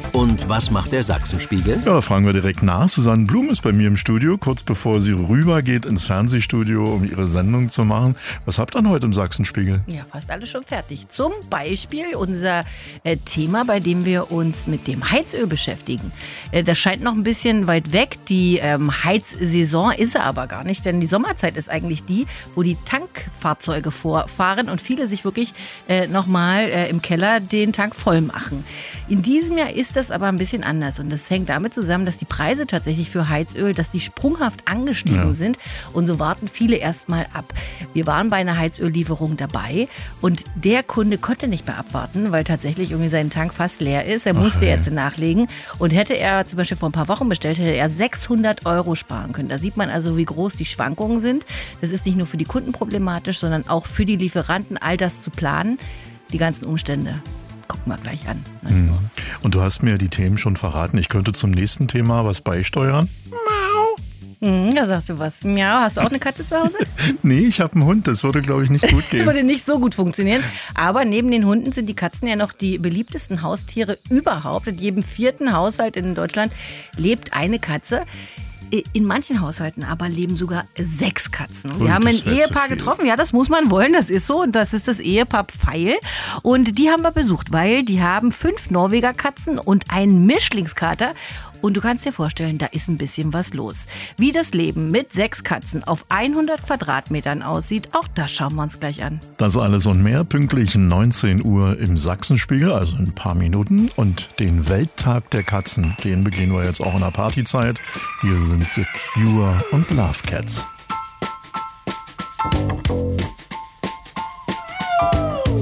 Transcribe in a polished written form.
Und was macht der Sachsenspiegel? Ja, da fragen wir direkt nach. Susanne Blum ist bei mir im Studio, kurz bevor sie rübergeht ins Fernsehstudio, um ihre Sendung zu machen. Was habt ihr denn heute im Sachsenspiegel? Ja, fast alles schon fertig. Zum Beispiel unser Thema, bei dem wir uns mit dem Heizöl beschäftigen. Das scheint noch ein bisschen weit weg. Die Heizsaison ist er aber gar nicht, denn die Sommerzeit ist eigentlich die, wo die Tankfahrzeuge vorfahren und viele sich wirklich nochmal im Keller den Tank voll machen. In diesem Jahr ist das aber ein bisschen anders und das hängt damit zusammen, dass die Preise tatsächlich für Heizöl, dass die sprunghaft angestiegen sind und so warten viele erstmal ab. Wir waren bei einer Heizöllieferung dabei und der Kunde konnte nicht mehr abwarten, weil tatsächlich irgendwie sein Tank fast leer ist. Er musste jetzt nachlegen und hätte er zum Beispiel vor ein paar Wochen bestellt, hätte er 600 € sparen können. Da sieht man also, wie groß die Schwankungen sind. Das ist nicht nur für die Kunden problematisch, sondern auch für die Lieferanten, all das zu planen, die ganzen Umstände. Gucken wir gleich an. Also. Und du hast mir die Themen schon verraten. Ich könnte zum nächsten Thema was beisteuern. Da sagst du was. Miau, hast du auch eine Katze zu Hause? Nee, ich habe einen Hund. Das würde, glaube ich, nicht gut gehen. Das würde nicht so gut funktionieren. Aber neben den Hunden sind die Katzen ja noch die beliebtesten Haustiere überhaupt. In jedem 4. Haushalt in Deutschland lebt eine Katze. In manchen Haushalten aber leben sogar 6 Katzen. Wir haben ein Ehepaar getroffen, ja, das muss man wollen, das ist so. Und das ist das Ehepaar Pfeil. Und die haben wir besucht, weil die haben 5 Norweger Katzen und einen Mischlingskater. Und du kannst dir vorstellen, da ist ein bisschen was los. Wie das Leben mit 6 Katzen auf 100 Quadratmetern aussieht, auch das schauen wir uns gleich an. Das alles und mehr pünktlich 19 Uhr im Sachsenspiegel, also in ein paar Minuten. Und den Welttag der Katzen, den begehen wir jetzt auch in der Partyzeit. Hier sind The Cure und Love Cats.